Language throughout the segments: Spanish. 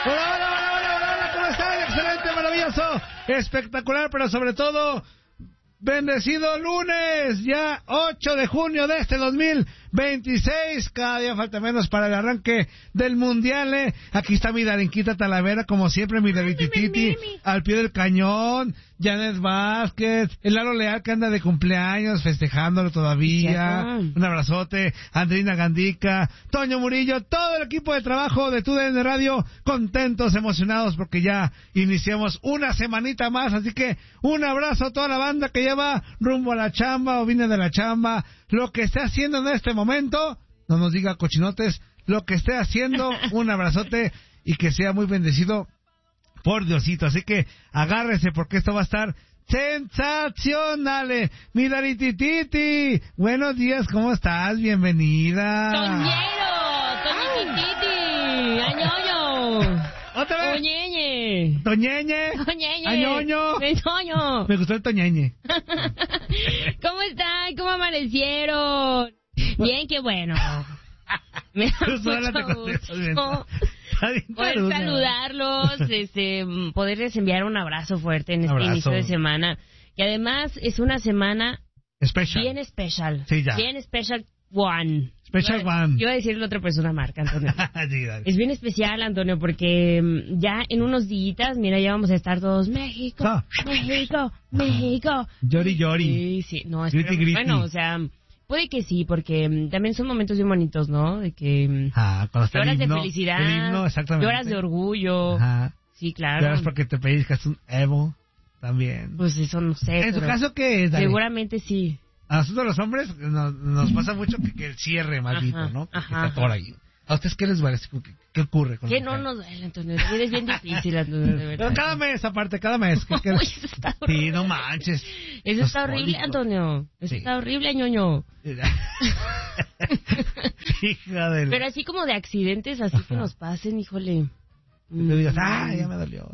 Hola, hola, hola, hola, hola, hola, ¿cómo están? Excelente, maravilloso, espectacular, pero sobre todo, bendecido lunes, ya 8 de junio de este 2026. Cada día falta menos para el arranque del Mundial, Aquí está mi Darinquita Talavera, como siempre, mi Daritititi, al pie del cañón. Janet Vázquez, el Lalo Leal que anda de cumpleaños, festejándolo todavía. Un abrazote. Andrina Gandica, Toño Murillo, todo el equipo de trabajo de TUDN Radio, contentos, emocionados, porque ya iniciamos una semanita más. Así que un abrazo a toda la banda que ya va rumbo a la chamba o viene de la chamba. Lo que esté haciendo en este momento, no nos diga cochinotes, lo que esté haciendo, un abrazote y que sea muy bendecido por Diosito. Así que agárrese porque esto va a estar sensacional. Mi Daritititi, buenos días, ¿cómo estás? Bienvenida. Toñitititi, añoño. ¿Otra vez? Toñeñe. Toñeñe. Toñeñe. Añoño. Toño. Me gustó el Toñeñe. ¿Cómo están? ¿Cómo amanecieron? Bien, qué bueno. Me da mucho gusto poder saludarlos, poderles enviar un abrazo fuerte en este inicio de semana. Y además es una semana bien especial. Sí, ya. Bien special one. Special one. Yo iba a decirle a otra persona marca, Antonio. Sí, es bien especial, Antonio, porque ya en unos días, mira, ya vamos a estar todos México, México, México. Llori, llori. Sí, sí. No, bueno, o sea, puede que sí, porque también son momentos bien bonitos, ¿no? De que lloras de felicidad, lloras de orgullo. Ajá. Sí, claro. Lloras porque te pellizcas un Evo también. Pues eso no sé. ¿En tu caso qué es, Dani? Seguramente sí. A nosotros los hombres nos pasa mucho que el cierre maldito, ¿no? Que está todo ahí. ¿A ustedes qué les parece? ¿Qué ocurre con que no nos duele, Antonio? Es bien difícil, Antonio, de verdad. Cada mes, aparte, cada mes. Sí, no manches. Eso está horrible, Antonio. Eso está horrible, ñoño. Hija de... Pero así como de accidentes, así que nos pasen, híjole. Que te digas, ya me dolió.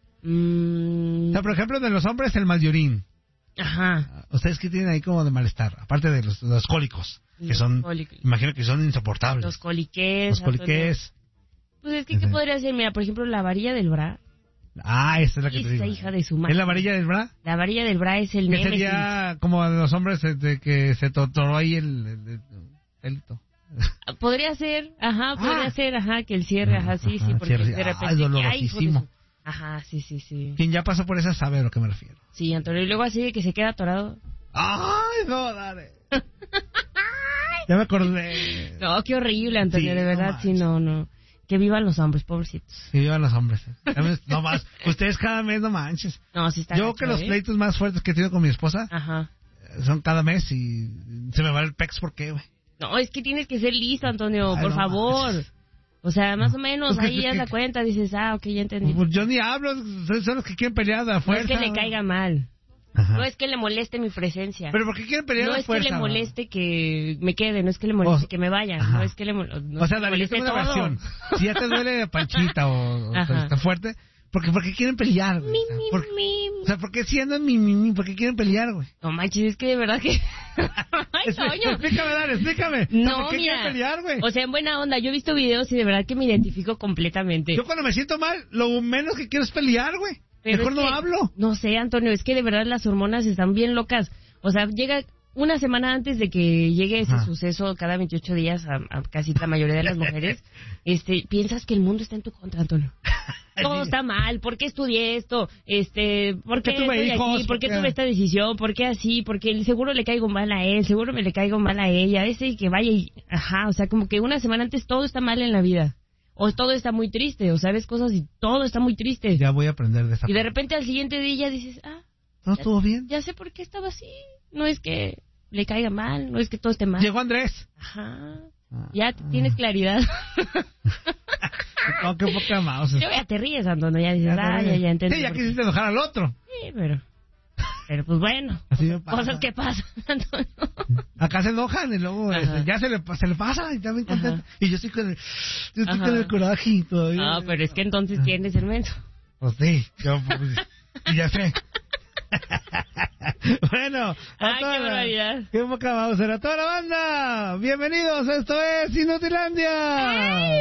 O sea, por ejemplo, de los hombres, el mayorín. Ajá. ¿Ustedes qué tienen ahí como de malestar? Aparte de los cólicos, que son, imagino que son insoportables. Los coliqués. Los coliqués. Pues es que, ¿qué podría ser? Mira, por ejemplo, la varilla del bra. Esa es la que te digo. Esa hija de su madre. ¿Es la varilla del bra? La varilla del bra es el némesis. Sería como de los hombres de que se toró ahí el Podría ser, que el cierre, sí, porque de repente... dolorosísimo. Ajá, sí. Quien ya pasó por esa sabe a lo que me refiero. Sí, Antonio, y luego así de que se queda atorado. ¡Ay, no, dale! Ya me acordé. No, qué horrible, Antonio, de verdad, sí, no. Que vivan los hombres, pobrecitos. Que vivan los hombres. No más, ustedes cada mes, no manches. No, sí está Yo que los pleitos más fuertes que he tenido con mi esposa son cada mes y se me va el pex, ¿por qué, güey? No, es que tienes que ser listo, Antonio, por favor. Manches. O sea, más o menos, ahí ya la cuenta, dices, ok, ya entendí. Pues yo ni hablo, son los que quieren pelear de afuera. No es que le caiga mal. No es que le moleste mi presencia. ¿Pero por qué quieren pelear de fuerza? No es que le moleste que me quede, no es que le moleste que me vaya. No es que le moleste. O sea, David, es una versión. Si ya te duele panchita o está fuerte, ¿por qué quieren pelear, güey? O sea, ¿por qué si andan ¿por qué quieren pelear, güey? No manches, es que de verdad que... Ay, Toño. Explícame, dale, explícame. No, ¿por qué quieren pelear, güey? O sea, en buena onda, yo he visto videos y de verdad que me identifico completamente. Yo cuando me siento mal, lo menos que quiero es pelear, güey. Mejor no hablo. No sé, Antonio, es que de verdad las hormonas están bien locas. O sea, llega una semana antes de que llegue ese suceso, cada 28 días a casi la mayoría de las mujeres, piensas que el mundo está en tu contra, Antonio. Todo está mal, ¿por qué estudié esto? ¿Por qué estoy aquí? ¿Por qué tuve esta decisión? ¿Por qué así? Porque seguro le caigo mal a él, seguro me le caigo mal a ella, que vaya y... o sea, como que una semana antes todo está mal en la vida. O todo está muy triste, o sabes cosas y todo está muy triste. Ya voy a aprender de esa Y de repente al siguiente día dices, ¿no estuvo bien? Ya sé por qué estaba así. No es que le caiga mal, no es que todo esté mal. Llegó Andrés. Ya tienes claridad. No, qué poca mouse. Yo ya te ríes, Antonio, ya dices, ya entendí. Sí, ya quisiste enojar al otro. Sí, pero pues bueno, cosas que pasan, Antonio. Acá se enojan y luego ya se le pasa y también contento. Y yo estoy con el coraje y todavía. Pero es que entonces tienes el menso. Pues sí, y ya sé. Bueno, qué barbaridad. Qué poca mouse. A toda la banda, bienvenidos, esto es Inutilandia.